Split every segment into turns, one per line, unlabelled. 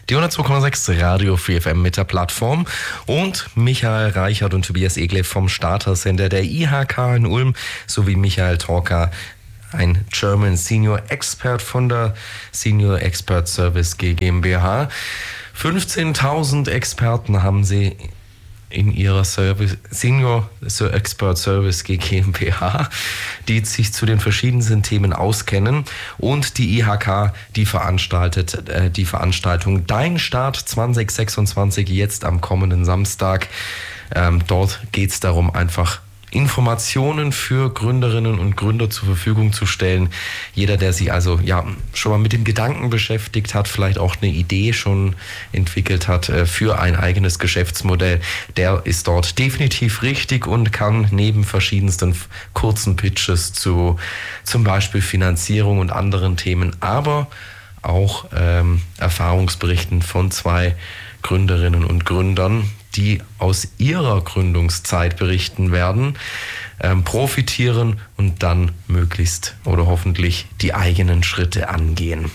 Die 102,6 Radio 4 FM mit der Plattform und Michael Reichert und Tobias Egle vom Starter-Sender der IHK in Ulm sowie Michael Torka, ein German Senior Expert von der Senior Expert Service GmbH. 15.000 Experten haben sie in ihrer Senior Expert Service GmbH, die sich zu den verschiedensten Themen auskennen. Und die IHK, die veranstaltet die Veranstaltung Dein Start 2026 jetzt am kommenden Samstag. Dort geht es darum, einfach Informationen für Gründerinnen und Gründer zur Verfügung zu stellen. Jeder, der sich also schon mal mit dem Gedanken beschäftigt hat, vielleicht auch eine Idee schon entwickelt hat für ein eigenes Geschäftsmodell, der ist dort definitiv richtig und kann neben verschiedensten kurzen Pitches zu zum Beispiel Finanzierung und anderen Themen, aber auch Erfahrungsberichten von 2 Gründerinnen und Gründern, die aus ihrer Gründungszeit berichten werden, profitieren und dann möglichst oder hoffentlich die eigenen Schritte angehen.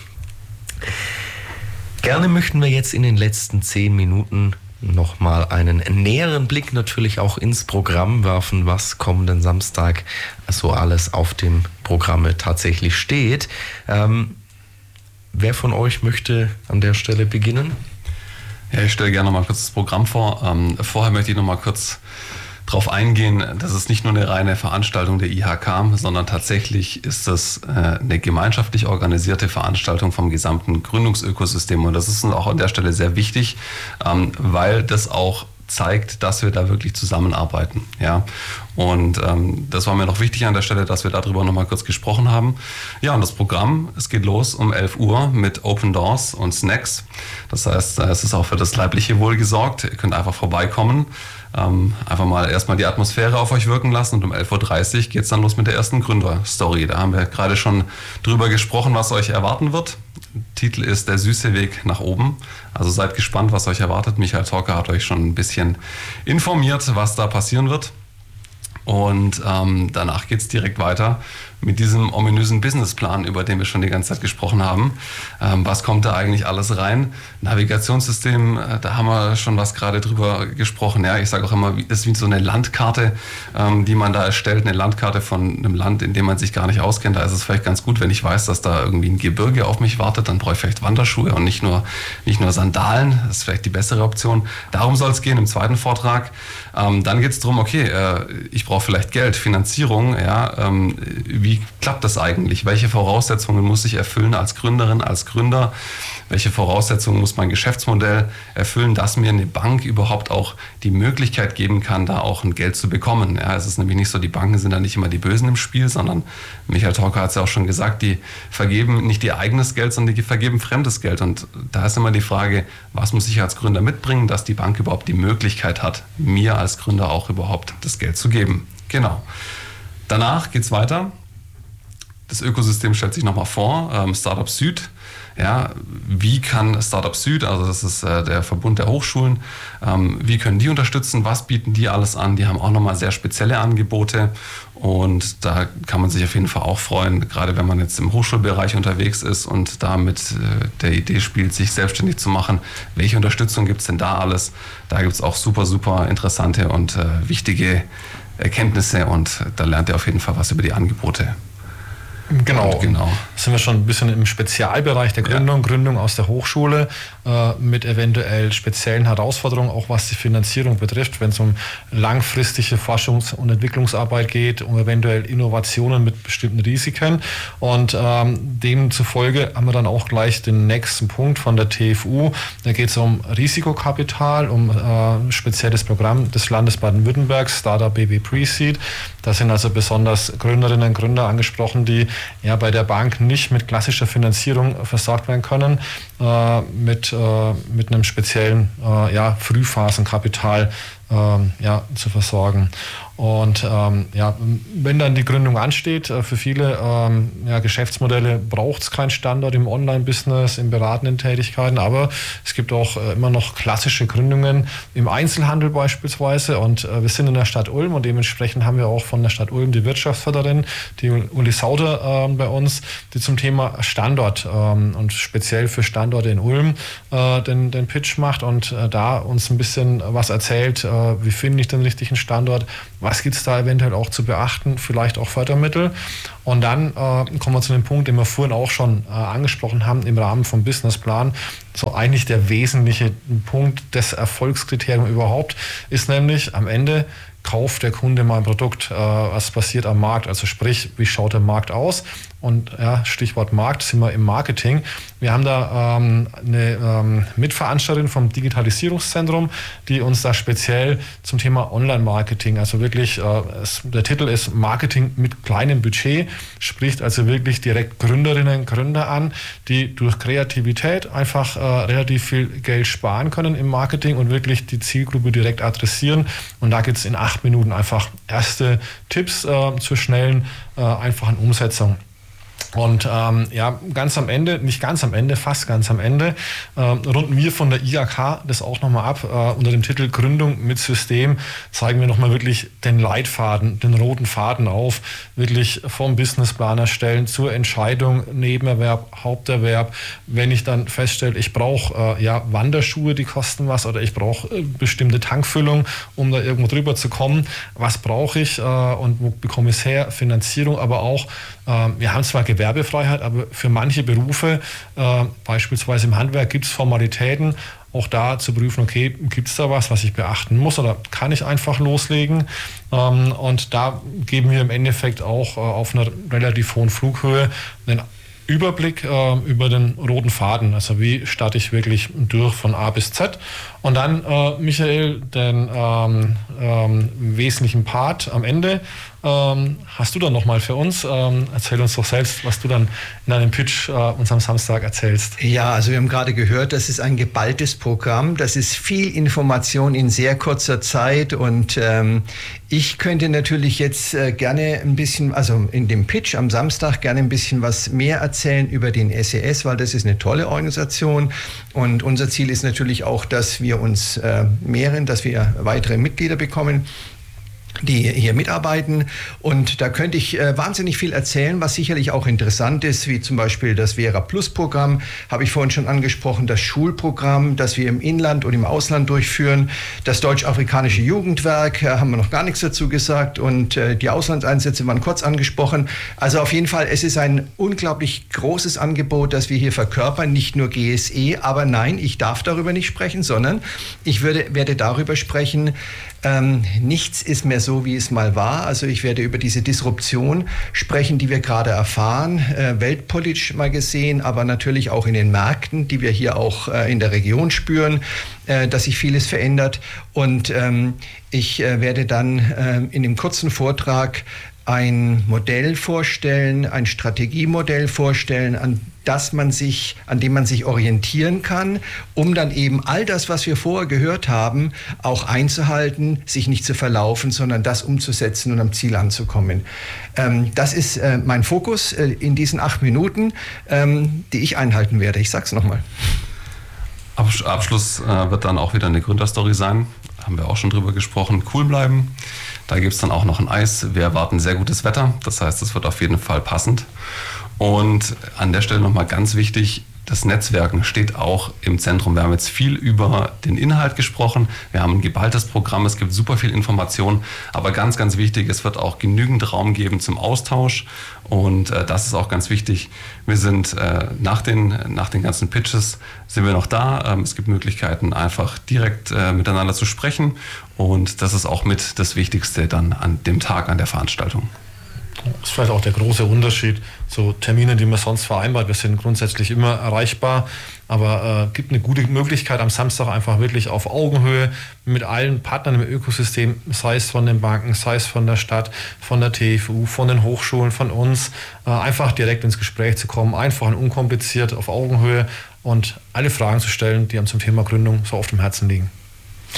Gerne möchten wir jetzt in den letzten 10 Minuten nochmal einen näheren Blick natürlich auch ins Programm werfen, was kommenden Samstag so alles auf dem Programm tatsächlich steht. Wer von euch möchte an der Stelle beginnen?
Ja, ich stelle gerne noch mal kurz das Programm vor. Vorher möchte ich noch mal kurz darauf eingehen, das ist nicht nur eine reine Veranstaltung der IHK, sondern tatsächlich ist das eine gemeinschaftlich organisierte Veranstaltung vom gesamten Gründungsökosystem. Und das ist uns auch an der Stelle sehr wichtig, weil das auch zeigt, dass wir da wirklich zusammenarbeiten. Ja? Und das war mir noch wichtig an der Stelle, dass wir darüber noch mal kurz gesprochen haben. Ja, und das Programm, es geht los um 11 Uhr mit Open Doors und Snacks. Das heißt, es ist auch für das leibliche Wohl gesorgt. Ihr könnt einfach vorbeikommen, einfach mal erstmal die Atmosphäre auf euch wirken lassen und um 11.30 Uhr geht es dann los mit der ersten Gründerstory. Da haben wir gerade schon drüber gesprochen, was euch erwarten wird. Titel ist Der süße Weg nach oben. Also seid gespannt, was euch erwartet. Michael Torka hat euch schon ein bisschen informiert, was da passieren wird. Und danach geht es direkt weiter mit diesem ominösen Businessplan, über den wir schon die ganze Zeit gesprochen haben. Was kommt da eigentlich alles rein? Navigationssystem, da haben wir schon was gerade drüber gesprochen. Ja, ich sage auch immer, das ist wie so eine Landkarte, die man da erstellt. Eine Landkarte von einem Land, in dem man sich gar nicht auskennt. Da ist es vielleicht ganz gut, wenn ich weiß, dass da irgendwie ein Gebirge auf mich wartet. Dann brauche ich vielleicht Wanderschuhe und nicht nur Sandalen. Das ist vielleicht die bessere Option. Darum soll es gehen im zweiten Vortrag. Dann geht es darum, okay, ich brauche vielleicht Geld, Finanzierung. Ja, wie klappt das eigentlich? Welche Voraussetzungen muss ich erfüllen als Gründerin, als Gründer? Welche Voraussetzungen muss mein Geschäftsmodell erfüllen, dass mir eine Bank überhaupt auch die Möglichkeit geben kann, da auch ein Geld zu bekommen? Ja, es ist nämlich nicht so, die Banken sind da nicht immer die Bösen im Spiel, sondern Michael Torka hat es ja auch schon gesagt, die vergeben nicht ihr eigenes Geld, sondern die vergeben fremdes Geld. Und da ist immer die Frage, was muss ich als Gründer mitbringen, dass die Bank überhaupt die Möglichkeit hat, mir als Gründer auch überhaupt das Geld zu geben. Genau. Danach geht es weiter. Das Ökosystem stellt sich nochmal vor, Startup Süd. Ja, wie kann Startup Süd, also das ist der Verbund der Hochschulen, wie können die unterstützen, was bieten die alles an? Die haben auch nochmal sehr spezielle Angebote und da kann man sich auf jeden Fall auch freuen, gerade wenn man jetzt im Hochschulbereich unterwegs ist und da mit der Idee spielt, sich selbstständig zu machen. Welche Unterstützung gibt es denn da alles? Da gibt es auch super, super interessante und wichtige Erkenntnisse und da lernt ihr auf jeden Fall was über die Angebote.
Genau. Sind wir schon ein bisschen im Spezialbereich der Gründung, Gründung aus der Hochschule mit eventuell speziellen Herausforderungen, auch was die Finanzierung betrifft, wenn es um langfristige Forschungs- und Entwicklungsarbeit geht, um eventuell Innovationen mit bestimmten Risiken. Und demzufolge haben wir dann auch gleich den nächsten Punkt von der TFU. Da geht es um Risikokapital, um ein spezielles Programm des Landes Baden-Württembergs, Startup BW Pre-Seed. Da sind also besonders Gründerinnen und Gründer angesprochen, die ja bei der Bank nicht mit klassischer Finanzierung versorgt werden können, mit einem speziellen Frühphasenkapital zu versorgen. Und wenn dann die Gründung ansteht, für viele Geschäftsmodelle braucht es keinen Standort im Online-Business, in beratenden Tätigkeiten, aber es gibt auch immer noch klassische Gründungen im Einzelhandel beispielsweise, und wir sind in der Stadt Ulm und dementsprechend haben wir auch von der Stadt Ulm die Wirtschaftsförderin, die Uli Sauter bei uns, die zum Thema Standort und speziell für Standorte in Ulm den Pitch macht und da uns ein bisschen was erzählt, wie finde ich den richtigen Standort, was gibt es da eventuell auch zu beachten, vielleicht auch Fördermittel. Und dann kommen wir zu dem Punkt, den wir vorhin auch schon angesprochen haben im Rahmen vom Businessplan. So eigentlich der wesentliche Punkt des Erfolgskriteriums überhaupt ist nämlich am Ende, kauft der Kunde mal ein Produkt, was passiert am Markt, also sprich, wie schaut der Markt aus? Und Stichwort Markt, sind wir im Marketing. Wir haben da eine Mitveranstalterin vom Digitalisierungszentrum, die uns da speziell zum Thema Online-Marketing, also wirklich, der Titel ist Marketing mit kleinem Budget, spricht also wirklich direkt Gründerinnen und Gründer an, die durch Kreativität einfach relativ viel Geld sparen können im Marketing und wirklich die Zielgruppe direkt adressieren. Und da gibt es in 8 Minuten einfach erste Tipps zur schnellen, einfachen Umsetzung. Und ganz am Ende, nicht ganz am Ende, fast ganz am Ende, runden wir von der IHK das auch nochmal ab. Unter dem Titel Gründung mit System zeigen wir nochmal wirklich den Leitfaden, den roten Faden auf, wirklich vom Businessplan erstellen zur Entscheidung, Nebenerwerb, Haupterwerb. Wenn ich dann feststelle, ich brauche Wanderschuhe, die kosten was, oder ich brauche bestimmte Tankfüllung, um da irgendwo drüber zu kommen. Was brauche ich und wo bekomme ich es her? Finanzierung, aber auch, wir haben zwar Gewerbefreiheit, aber für manche Berufe, beispielsweise im Handwerk, gibt es Formalitäten, auch da zu prüfen, okay, gibt es da was ich beachten muss oder kann ich einfach loslegen? Und da geben wir im Endeffekt auch auf einer relativ hohen Flughöhe einen Überblick über den roten Faden, also wie starte ich wirklich durch von A bis Z. Und dann, Michael, den wesentlichen Part am Ende hast du dann nochmal für uns. Erzähl uns doch selbst, was du dann in deinem Pitch uns am Samstag erzählst.
Ja, also wir haben gerade gehört, das ist ein geballtes Programm. Das ist viel Information in sehr kurzer Zeit. Und ich könnte natürlich jetzt gerne ein bisschen, also in dem Pitch am Samstag gerne ein bisschen was mehr erzählen über den SES, weil das ist eine tolle Organisation. Und unser Ziel ist natürlich auch, dass wir uns mehren, dass wir weitere Mitglieder bekommen, die hier mitarbeiten. Und da könnte ich wahnsinnig viel erzählen, was sicherlich auch interessant ist, wie zum Beispiel das Vera Plus Programm, habe ich vorhin schon angesprochen, das Schulprogramm, das wir im Inland und im Ausland durchführen, das Deutsch-Afrikanische Jugendwerk, haben wir noch gar nichts dazu gesagt, und die Auslandseinsätze waren kurz angesprochen. Also auf jeden Fall, es ist ein unglaublich großes Angebot, das wir hier verkörpern, nicht nur GSE, aber nein, ich darf darüber nicht sprechen, sondern ich werde darüber sprechen, nichts ist mehr so, wie es mal war. Also ich werde über diese Disruption sprechen, die wir gerade erfahren, weltpolitisch mal gesehen, aber natürlich auch in den Märkten, die wir hier auch in der Region spüren, dass sich vieles verändert. Und ich werde dann in dem kurzen Vortrag ein Modell vorstellen, ein Strategiemodell vorstellen, an dem man sich orientieren kann, um dann eben all das, was wir vorher gehört haben, auch einzuhalten, sich nicht zu verlaufen, sondern das umzusetzen und am Ziel anzukommen. Das ist mein Fokus in diesen 8 Minuten, die ich einhalten werde. Ich sag's nochmal.
Abschluss wird dann auch wieder eine Gründerstory sein. Haben wir auch schon drüber gesprochen. Cool bleiben. Da gibt es dann auch noch ein Eis. Wir erwarten sehr gutes Wetter. Das heißt, es wird auf jeden Fall passend. Und an der Stelle nochmal ganz wichtig, das Netzwerken steht auch im Zentrum. Wir haben jetzt viel über den Inhalt gesprochen. Wir haben ein geballtes Programm. Es gibt super viel Information. Aber ganz, ganz wichtig, es wird auch genügend Raum geben zum Austausch. Und das ist auch ganz wichtig. Wir sind nach den ganzen Pitches sind wir noch da. Es gibt Möglichkeiten, einfach direkt miteinander zu sprechen. Und das ist auch mit das Wichtigste dann an dem Tag, an der Veranstaltung.
Das ist vielleicht auch der große Unterschied zu Terminen, die man sonst vereinbart. Wir sind grundsätzlich immer erreichbar, aber gibt eine gute Möglichkeit am Samstag einfach wirklich auf Augenhöhe mit allen Partnern im Ökosystem, sei es von den Banken, sei es von der Stadt, von der TFU, von den Hochschulen, von uns, einfach direkt ins Gespräch zu kommen, einfach und unkompliziert auf Augenhöhe und alle Fragen zu stellen, die einem zum Thema Gründung so auf dem Herzen liegen.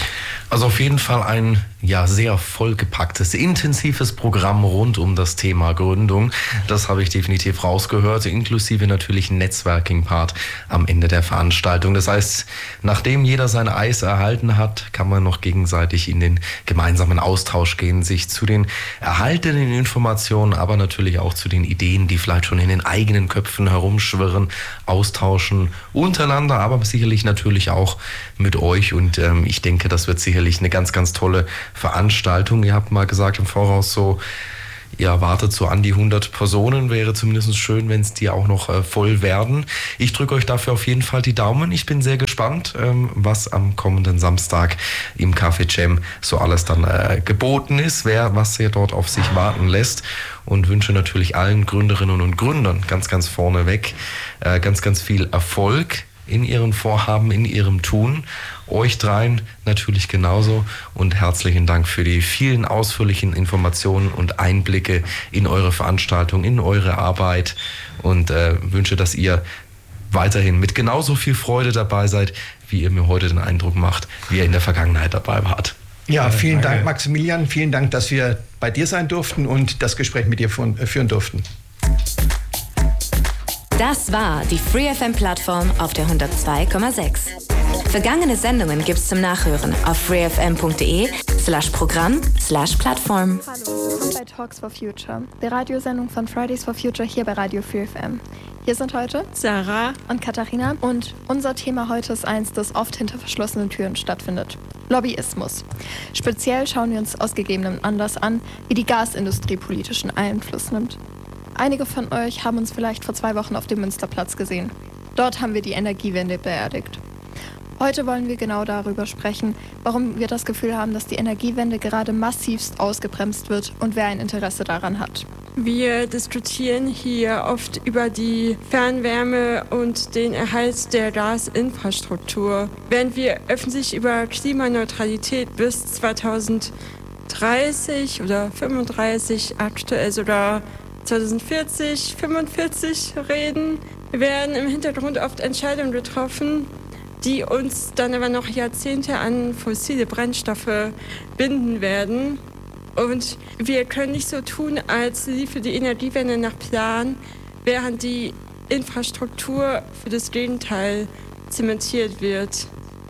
Also auf jeden Fall ein sehr vollgepacktes, intensives Programm rund um das Thema Gründung. Das habe ich definitiv rausgehört, inklusive natürlich Networking-Part am Ende der Veranstaltung. Das heißt, nachdem jeder sein Eis erhalten hat, kann man noch gegenseitig in den gemeinsamen Austausch gehen, sich zu den erhaltenen Informationen, aber natürlich auch zu den Ideen, die vielleicht schon in den eigenen Köpfen herumschwirren, austauschen untereinander, aber sicherlich natürlich auch mit euch. Und ich denke, das wird sicherlich eine ganz, ganz tolle Veranstaltung. Ihr habt mal gesagt im Voraus so, ihr erwartet so an die 100 Personen. Wäre zumindest schön, wenn es die auch noch voll werden. Ich drücke euch dafür auf jeden Fall die Daumen. Ich bin sehr gespannt, was am kommenden Samstag im Café Jam so alles dann geboten ist, was ihr dort auf sich warten lässt. Und wünsche natürlich allen Gründerinnen und Gründern ganz, ganz vorneweg ganz, ganz viel Erfolg in ihren Vorhaben, in ihrem Tun. Euch dreien natürlich genauso und herzlichen Dank für die vielen ausführlichen Informationen und Einblicke in eure Veranstaltung, in eure Arbeit und wünsche, dass ihr weiterhin mit genauso viel Freude dabei seid, wie ihr mir heute den Eindruck macht, wie ihr in der Vergangenheit dabei wart.
Ja, vielen Dank, Maximilian. Vielen Dank, dass wir bei dir sein durften und das Gespräch mit dir führen durften.
Das war die FreeFM-Plattform auf der 102,6. Vergangene Sendungen gibt's zum Nachhören auf freefm.de/Programm/Plattform.
Hallo, willkommen bei Talks for Future, der Radiosendung von Fridays for Future hier bei Radio FreeFM. Hier sind heute Sarah und Katharina und unser Thema heute ist eins, das oft hinter verschlossenen Türen stattfindet. Lobbyismus. Speziell schauen wir uns aus gegebenem Anlass an, wie die Gasindustrie politischen Einfluss nimmt. Einige von euch haben uns vielleicht vor 2 Wochen auf dem Münsterplatz gesehen. Dort haben wir die Energiewende beerdigt. Heute wollen wir genau darüber sprechen, warum wir das Gefühl haben, dass die Energiewende gerade massivst ausgebremst wird und wer ein Interesse daran hat.
Wir diskutieren hier oft über die Fernwärme und den Erhalt der Gasinfrastruktur. Während wir öffentlich über Klimaneutralität bis 2030 oder 35, aktuell sogar 2040, 45 reden, werden im Hintergrund oft Entscheidungen getroffen, die uns dann aber noch Jahrzehnte an fossile Brennstoffe binden werden. Und wir können nicht so tun, als liefe die Energiewende nach Plan, während die Infrastruktur für das Gegenteil zementiert wird.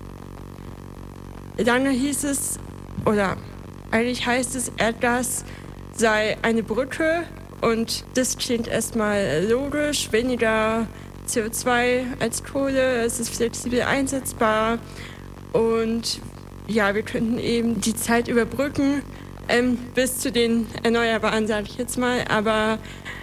Lange hieß es, oder eigentlich heißt es, Erdgas sei eine Brücke. Und das klingt erstmal logisch, weniger CO2 als Kohle, es ist flexibel einsetzbar und ja, wir könnten eben die Zeit überbrücken bis zu den Erneuerbaren, sage ich jetzt mal, aber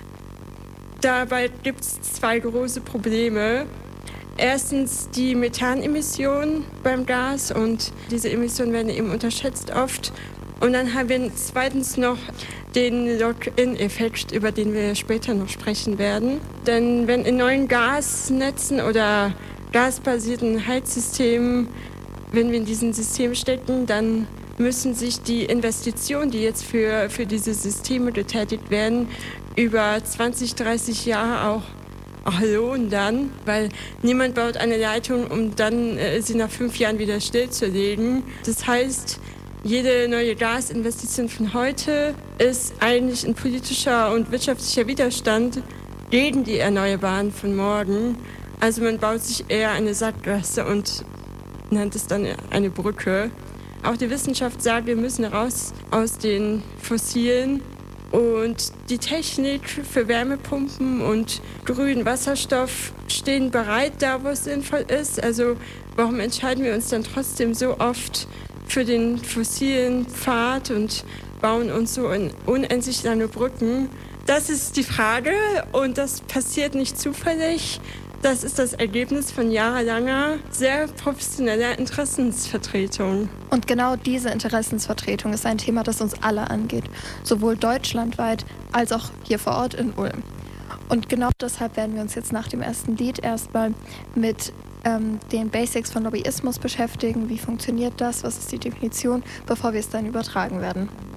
dabei gibt es 2 große Probleme. Erstens die Methanemissionen beim Gas und diese Emissionen werden eben unterschätzt oft. Und dann haben wir zweitens noch den Lock-in-Effekt, über den wir später noch sprechen werden. Denn wenn in neuen Gasnetzen oder gasbasierten Heizsystemen, wenn wir in diesem System stecken, dann müssen sich die Investitionen, die jetzt für diese Systeme getätigt werden, über 20, 30 Jahre auch lohnen dann, weil niemand baut eine Leitung, um dann sie nach 5 Jahren wieder stillzulegen. Das heißt, jede neue Gasinvestition von heute ist eigentlich ein politischer und wirtschaftlicher Widerstand gegen die Erneuerbaren von morgen. Also man baut sich eher eine Sackgasse und nennt es dann eine Brücke. Auch die Wissenschaft sagt, wir müssen raus aus den Fossilen. Und die Technik für Wärmepumpen und grünen Wasserstoff stehen bereit da, wo es sinnvoll ist. Also warum entscheiden wir uns dann trotzdem so oft für den fossilen Pfad und bauen uns so unendlich lange Brücken? Das ist die Frage und das passiert nicht zufällig. Das ist das Ergebnis von jahrelanger, sehr professioneller Interessensvertretung.
Und genau diese Interessensvertretung ist ein Thema, das uns alle angeht, sowohl deutschlandweit als auch hier vor Ort in Ulm. Und genau deshalb werden wir uns jetzt nach dem ersten Lied erstmal mit den Basics von Lobbyismus beschäftigen. Wie funktioniert das? Was ist die Definition? Bevor wir es dann übertragen werden.